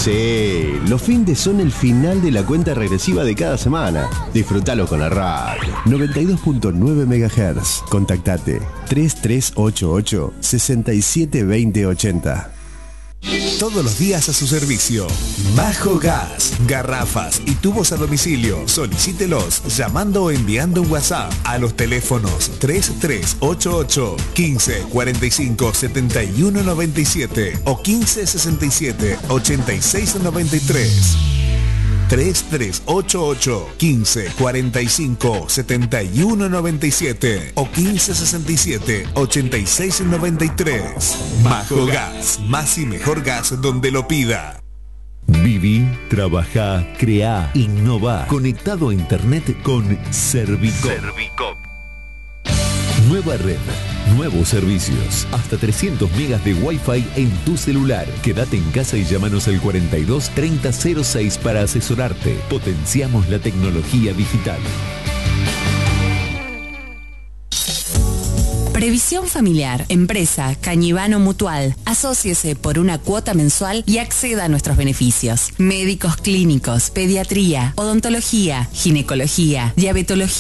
Sí, los findes son el final de la cuenta regresiva de cada semana. Disfrútalo con la radio. 92.9 MHz. Contactate 3388 672080. Todos los días a su servicio. Bajo Gas. Garrafas y tubos a domicilio. Solicítelos llamando o enviando un WhatsApp a los teléfonos 3388 15 45 71 97 o 15 67 86 93. 3388 15 45 71 97 o 15 67 86 93. Bajo Gas, más y mejor gas donde lo pida. Viví, trabajá, creá, innová. Conectado a internet con Servicop. Nueva red, nuevos servicios, hasta 300 megas de Wi-Fi en tu celular. Quédate en casa y llámanos al 42 30 06 para asesorarte. Potenciamos la tecnología digital. Previsión familiar, empresa, Cañivano Mutual. Asóciese por una cuota mensual y acceda a nuestros beneficios. Médicos clínicos, pediatría, odontología, ginecología, diabetología.